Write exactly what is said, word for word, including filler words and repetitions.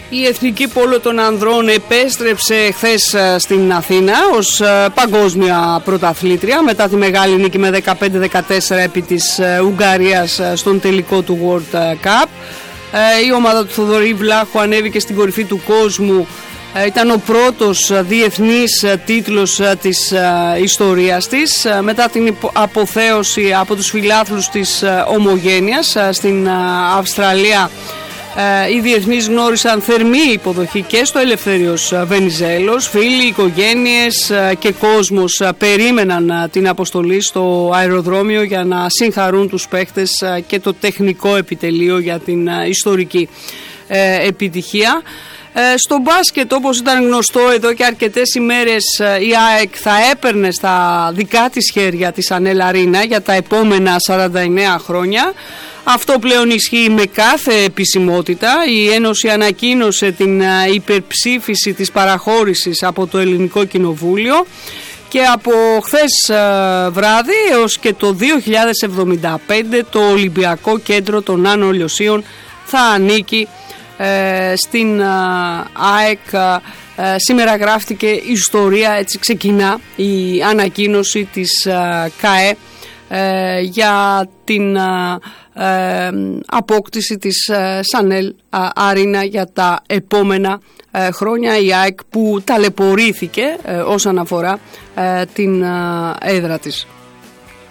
Η Εθνική Πόλο των Ανδρών επέστρεψε χθες στην Αθήνα ως παγκόσμια πρωταθλήτρια μετά τη μεγάλη νίκη με δεκαπέντε δεκατέσσερα επί της Ουγγαρίας στον τελικό του World Cup. Η ομάδα του Θοδωρή Βλάχου ανέβηκε στην κορυφή του κόσμου. Ήταν ο πρώτος διεθνής τίτλος της ιστορίας της μετά την αποθέωση από τους φιλάθλους της Ομογένειας στην Αυστραλία. Οι διεθνείς γνώρισαν θερμή υποδοχή και στο Ελευθέριος Βενιζέλος. Φίλοι, οικογένειες και κόσμος περίμεναν την αποστολή στο αεροδρόμιο για να συγχαρούν τους παίχτες και το τεχνικό επιτελείο για την ιστορική επιτυχία. Στο μπάσκετ, όπως ήταν γνωστό εδώ και αρκετές ημέρες, η ΑΕΚ θα έπαιρνε στα δικά της χέρια της Ανέλ Αρίνα για τα επόμενα σαράντα εννέα χρόνια. Αυτό πλέον ισχύει με κάθε επισημότητα. Η Ένωση ανακοίνωσε την υπερψήφιση της παραχώρησης από το Ελληνικό Κοινοβούλιο και από χθες βράδυ έως και το δύο χιλιάδες εβδομήντα πέντε το Ολυμπιακό Κέντρο των Άνω Λιωσίων θα ανήκει ε, στην ΑΕΚ. Ε, σήμερα γράφτηκε ιστορία, έτσι ξεκινά η ανακοίνωση της ε, ΚΑΕ ε, για την ε, απόκτηση της ε, Σανέλ Αρίνα για τα επόμενα ε, χρόνια. Η ΑΕΚ που ταλαιπωρήθηκε ε, όσον αφορά ε, την ε, έδρα της.